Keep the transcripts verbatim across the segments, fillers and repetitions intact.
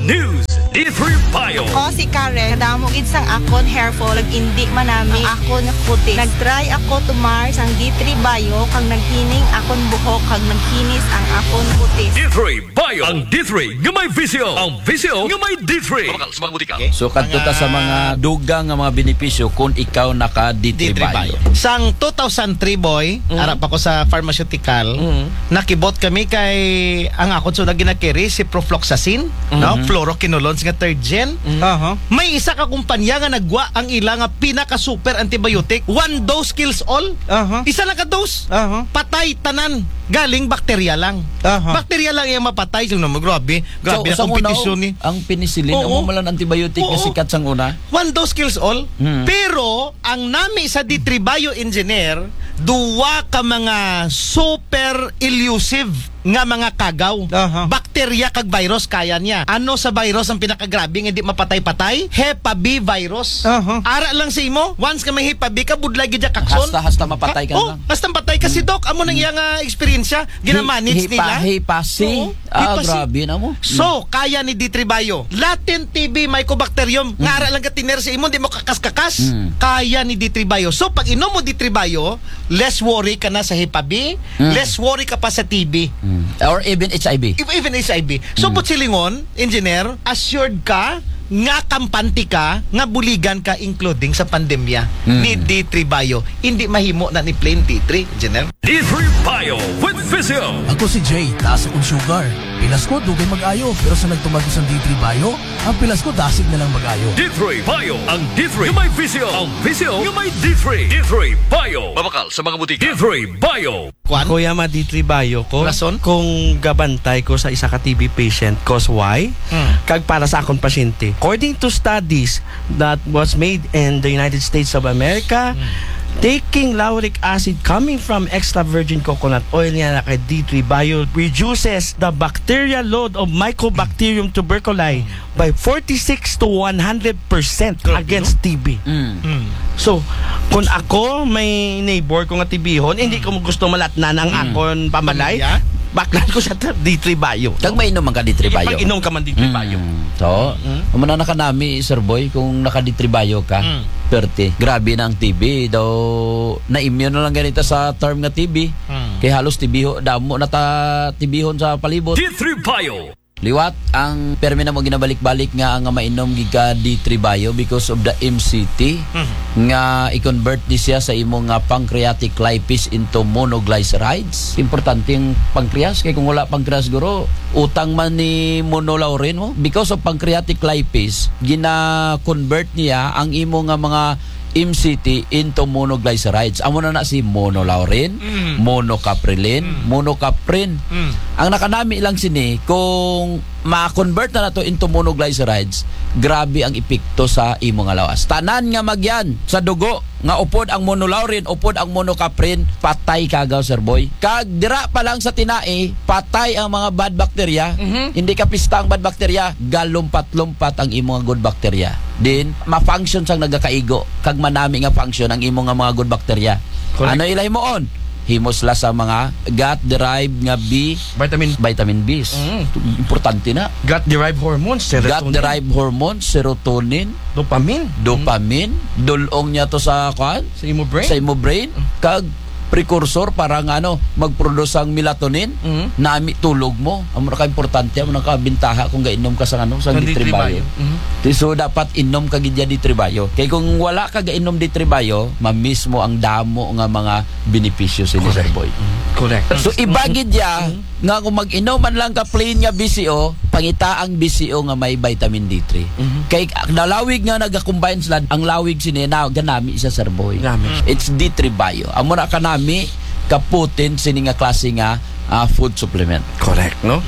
News, D three Bio. Ako si Karen, kadamo gid sang akon hair fall, indi manami akon puti. Nagtry ako tumar sang D three Bio kang naghining akon buhok kang nagkinis ang akon puti. D three Bio. Ang D three nga may visio. Ang visio nga may D three. Okay. So kadto ta sa mga dugang nga mga benepisyo kung ikaw naka D three Bio. Sang two thousand three boy, mm-hmm. arap ako sa pharmaceutical, mm-hmm. nakibot kami kay ang akon so na ginakiri si Profloxacin, mm-hmm. no? Fluoroquinolones nga third gen. Mm-hmm. Uh-huh. May isa ka kumpanya nga nagwa ang ila nga pinaka super antibiotic, one dose kills all. Uh-huh. Isa lang ka dose. Uh-huh. Patay tanan. Galing bakterya lang. Uh-huh. Bakterya lang yung mapatay. So, no, grabe. Grabe so, na kompetisyon ni. Ang penicillin, ang malang antibiotic na sikat sang una. One dose kills all. Hmm. Pero, ang nami sa D three Bio Engineer, duwa ka mga super elusive nga mga kagaw. Uh-huh. Bakterya kag virus kaya niya. Ano sa virus ang pinakagrabe nga hindi mapatay-patay? Hepa B virus. Uh-huh. Ara lang sa imo, once ka may Hepa B ka budlay gid kakson. Hasta hasta mapatay ka ha? lang. Oh, hasta patay kasi dok amo nang iyang uh, experience ginamanage nila. Hepa C. Ah, grabe na mo. So, kaya ni D three Bio. Latent T B Mycobacterium, mm. nga ara lang ka tiner sa imo, di mo kakas-kakas. Mm. Kaya ni D three Bio. So, pag inom mo D three Bio, less worry ka na sa Hepa B, mm. less worry ka pa sa T B. Mm. Or even H I V. Even H I V. So, mm. Butsilingon, engineer, assured ka nga kampante ka, nga buligan ka including sa pandemya mm. ni D three Bio. Hindi mahimo na ni plain D three, engineer. D three Bio with Visio. Ako si Jay, taas akong sugar. Pilas ko, dugay mag-ayo. Pero sa nagtumagos ang D three Bio, ang pilas ko, dasig na lang mag-ayo. D three Bio. Ang D three nga may Visio. Ang Visio nga may D three. D three Bio. Mabakal sa mga butika. D three Bio. Kwan? Kuya ma D three Bio ko. Rason? Kung gabantay ko sa isa ka T B patient, cause why? Hmm. Kag para sa akong pasyente. According to studies that was made in the United States of America, hmm. taking lauric acid coming from extra virgin coconut oil niya na kay D three Bio reduces the bacterial load of Mycobacterium tuberculosis by forty-six to one hundred percent against T B. Mm. Mm. So, kung ako may neighbor ko nga T B-hon, mm. hindi ko gusto malatnan ang mm. akon pamalay, yeah. baklan ko sa D three Bio. Kag mainom man ka D three Bio. Pag inom ka man D three Bio. Mm. So, mm. umana na ka nami, Sir Boy, kung naka D three Bio ka, mm. perte, grabe na ang T B. Daw, na-immune na lang ganito sa term nga T B. Mm. Kaya halos T B, damo na ta T B-hon sa palibot. D three Bio. Liwat, ang permi na mo ginabalik-balik nga ang mainom giga D three Bio because of the M C T mm-hmm. nga i-convert di siya sa imo nga pancreatic lipase into monoglycerides. Importante yung pancreas kay kung wala pancreas guro, utang man ni monolaurin mo. Because of pancreatic lipase, gina-convert niya ang imo nga mga M C T into monoglycerides. Amo na na si monolaurin, mm. monocaprilin, mm. monocaprin. Mm. Ang nakanami lang sini kung ma-convert na nato into monoglycerides, grabe ang epekto sa imo nga lawas. Tanan nga magyan sa dugo nga upod ang monolaurin, upod ang monocaprin, patay kagaw, Sir Boy. Kag dira pa lang sa tinai, patay ang mga bad bacteria. Mm-hmm. Hindi ka pista ang bad bacteria, galumpat-lumpat ang imo nga good bacteria. Din ma-function sang nagakaigo kag manami nga function ang imo nga mga good bacteria. Correct. Ano ilay mo on? Himos la sa mga gut-derived nga B vitamin vitamin B's. Mm. Importante na. Gut-derived hormones, serotonin. Gut-derived hormones, serotonin, dopamine. Dopamine. Mm. Dulong niya to sa kan? Sa imo brain. Sa imo brain. Mm. Kag precursor para nga ano, mag-produce ang melatonin, mm-hmm. nami tulog mo. Ang mga importante, ang mga bintaha kung gainom ka sa ano, sa D three Bio. Mm-hmm. So dapat inom ka gidya D three Bio. Kay kung wala ka gainom D three Bio, ma-miss mo ang damo nga mga benepisyo sa Sir Boy. Mm-hmm. Correct. So ibagid ya mm-hmm. nga kung mag-inom man lang ka plain nga B C O, pangita ang B C O nga may vitamin D three. Mm-hmm. Kay nalawig nga naga-combine sila, ang lawig sini na ganami sa Sir Boy. Mm-hmm. It's D three Bio. Amo na kanami mi kaputin sini nga klase nga uh, food supplement. Correct, no?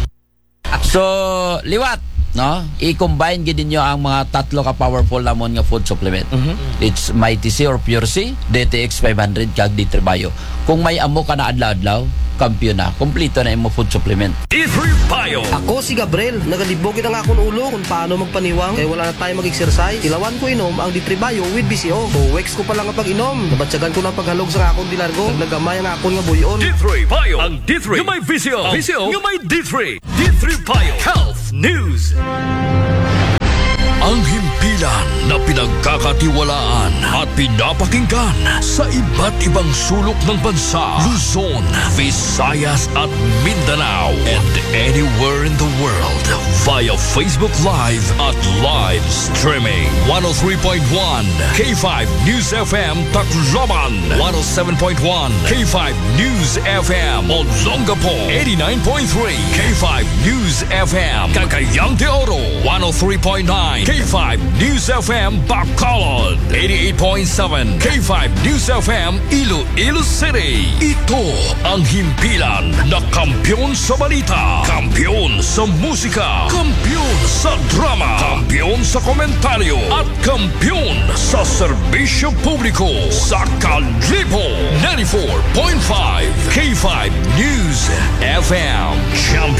So, liwat, no? I-combine gid ninyo ang mga tatlo ka powerful namon nga food supplement. Mm-hmm. It's Mighty C or Pure C, D T X five hundred kag D three Bio. Kung may amo ka na adlaw-adlaw, kampiyon na. Kompleto na imo food supplement. D three Bio. Ako si Gabriel. Nagalibogin ang akong ulo kung paano magpaniwang. Kaya wala na tayo mag-exercise. Ilawan ko inom ang D three Bio with B C O. two weeks ko pa lang ang pag-inom. Nabatsagan ko ng paghalog sa akong dilargo. Naglagamay ang akong nga buyon. D three Bio. Ang D three yung may Visio. Visio yung may D three. D three Bio. Health News. pinagkakatiwalaan at pinapakinggan sa iba't ibang sulok ng bansa, Luzon, Visayas at Mindanao, and anywhere in the world via Facebook Live at live streaming. one oh three point one K five News F M Tacloban, one oh seven point one K five News F M Olongapo, eighty-nine point three K five News F M Cagayan de Oro, one oh three point nine K five News F M Bacolod, eighty-eight point seven K five News F M Iloilo City. Ito ang himpilan na kampyon sa balita, kampyon sa musika, kampyon sa drama, kampyon sa komentaryo, at kampyon sa serbisyo publiko sa Kalibo. ninety-four point five K five News F M Champion.